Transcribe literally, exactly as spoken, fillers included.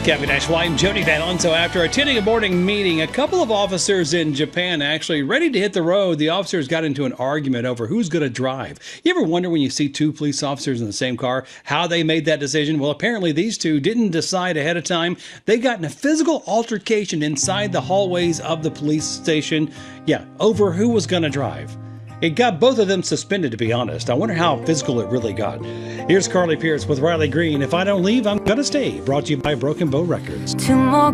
Kevin Nash, I'm Jody Van Alonso. After attending a morning meeting, a couple of officers in Japan actually ready to hit the road. The officers got into an argument over who's going to drive. You ever wonder when you see two police officers in the same car, how they made that decision? Well, apparently these two didn't decide ahead of time. They got in a physical altercation inside the hallways of the police station. Yeah, over who was going to drive. It got both of them suspended, to be honest. I wonder how physical it really got. Here's Carly Pierce with Riley Green. If I don't leave, I'm going to stay. Brought to you by Broken Bow Records. Two more